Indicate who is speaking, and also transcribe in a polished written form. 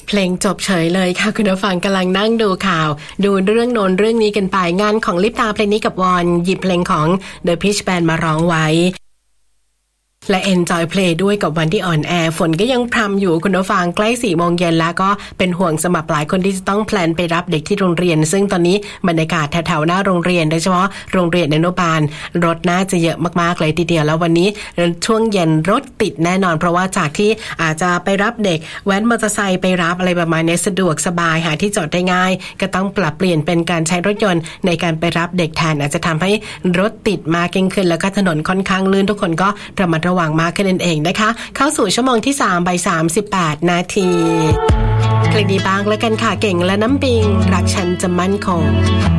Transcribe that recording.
Speaker 1: เพลงจบเฉยเลยค่ะคุณผู้ฟังกำลังนั่งดูข่าวดูเรื่องโน้นเรื่องนี้กันไปงานของลิปตาเพลงนี้กับวอนหยิบเพลงของ The Peach Band มาร้องไว้และ Enjoy Play ด้วยกับวันที่อ่อนแอฝนก็ยังพรำอยู่คุณผู้ฟังใกล้ 4 โมงเย็นแล้วก็เป็นห่วงสำหรับหลายคนที่จะต้องแพลนไปรับเด็กที่โรงเรียนซึ่งตอนนี้บรรยากาศแถวๆหน้าโรงเรียนโดยเฉพาะโรงเรียนอนุบาลรถน่าจะเยอะมากๆเลยทีเดียวแล้ววันนี้ช่วงเย็นรถติดแน่นอนเพราะว่าจากที่อาจจะไปรับเด็กแว้นมอเตอร์ไซค์ไปรับอะไรประมาณนี้สะดวกสบายหาที่จอดได้ง่ายก็ต้องปรับเปลี่ยนเป็นการใช้รถยนต์ในการไปรับเด็กแทนอาจจะทำให้รถติดมากยิ่งขึ้นแล้วก็ถนนค่อนข้างลื่นทุกคนก็ระมัดระวังมากขึ้นนั่นเองนะคะเข้าสู่ชั่วโมงที่3บ่าย 38 นาทีเพลงดีบ้างแล้วกันค่ะเก่งและน้ำปิงรักฉันจะมั่นคง